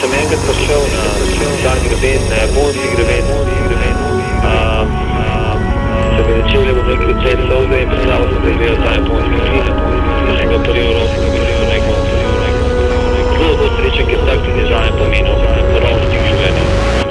sem enkrat prišel na ta greben, na japonski greben, se bi začeli v neki celi solze in predstavljal sem, da je ta japonski